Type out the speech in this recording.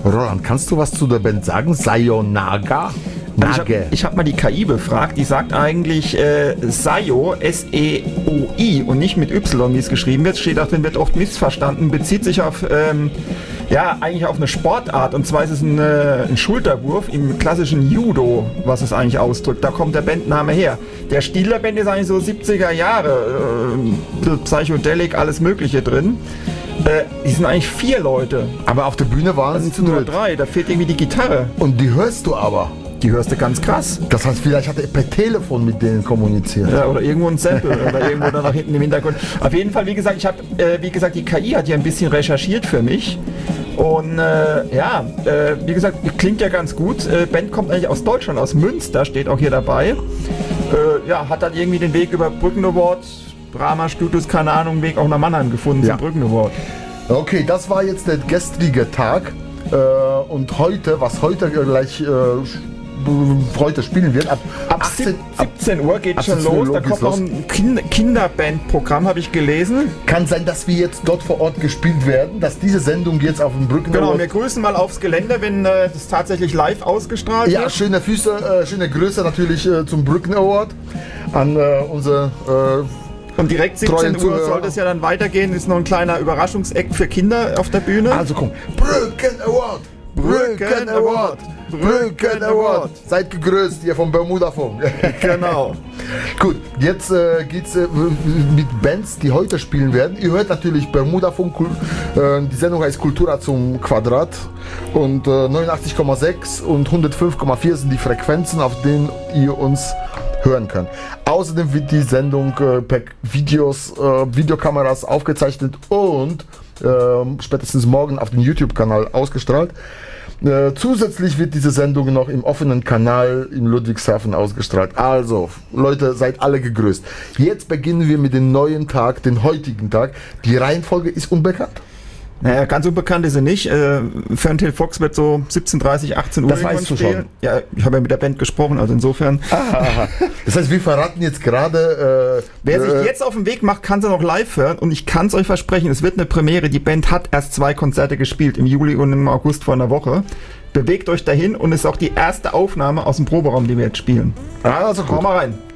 Roland, kannst du was zu der Band sagen? Sayonaga? Ich hab mal die KI befragt, die sagt eigentlich Sayo, S-E-O-I und nicht mit Y, wie es geschrieben wird. Steht auch, dann wird oft missverstanden, bezieht sich auf, eigentlich auf eine Sportart, und zwar ist es ein Schulterwurf im klassischen Judo, was es eigentlich ausdrückt. Da kommt der Bandname her. Der Stil der Band ist eigentlich so 70er Jahre, Psychedelic, alles mögliche drin. Die sind eigentlich 4 Leute. Aber auf der Bühne waren sie zu nur dritt. 3, da fehlt irgendwie die Gitarre. Und die hörst du aber. Die hörst du ganz krass. Das heißt, vielleicht hat er per Telefon mit denen kommuniziert. Ja, oder irgendwo ein Sample oder irgendwo da nach hinten im Hintergrund. Auf jeden Fall, wie gesagt, die KI hat ja ein bisschen recherchiert für mich. Und wie gesagt, klingt ja ganz gut. Band kommt eigentlich aus Deutschland, aus Münster, steht auch hier dabei. Hat dann irgendwie den Weg über Brücken Award, Brahma Studios, keine Ahnung, Weg auch nach Mannheim gefunden zum Brücken Award. Okay, das war jetzt der gestrige Tag. Und heute, was heute gleich heute spielen wird, ab 17 Uhr geht schon los, da kommt noch ein Kinderbandprogramm, habe ich gelesen. Kann sein, dass wir jetzt dort vor Ort gespielt werden, dass diese Sendung jetzt auf dem Brücken... Genau, wir grüßen mal aufs Gelände, wenn das tatsächlich live ausgestrahlt wird. Ja, schöne Grüße natürlich zum Brücken Award an unsere... Und direkt 17 Uhr sollte es ja dann weitergehen, ist noch ein kleiner Überraschungseck für Kinder auf der Bühne. Also komm, Brücken Award! Brücken Award! Brücken Award! Seid gegrüßt, ihr vom Bermuda-Funk. Genau. Gut, jetzt geht's mit Bands, die heute spielen werden. Ihr hört natürlich Bermuda-Funk, die Sendung heißt Kultura zum Quadrat. Und 89,6 und 105,4 sind die Frequenzen, auf denen ihr uns hören könnt. Außerdem wird die Sendung per Videokameras aufgezeichnet und spätestens morgen auf dem YouTube-Kanal ausgestrahlt. Zusätzlich wird diese Sendung noch im offenen Kanal in Ludwigshafen ausgestrahlt. Also, Leute, seid alle gegrüßt. Jetzt beginnen wir mit dem neuen Tag, den heutigen Tag. Die Reihenfolge ist unbekannt. Naja, ganz unbekannt ist sie nicht. Ferntail Fox wird so 17:30, 18 Uhr das weißt du schon. Ja, ich habe ja mit der Band gesprochen, also insofern. Aha. Das heißt, wir verraten jetzt gerade... Wer sich jetzt auf den Weg macht, kann sie noch live hören. Und ich kann es euch versprechen, es wird eine Premiere. Die Band hat erst 2 Konzerte gespielt, im Juli und im August vor einer Woche. Bewegt euch dahin und es ist auch die erste Aufnahme aus dem Proberaum, die wir jetzt spielen. Also komm mal rein.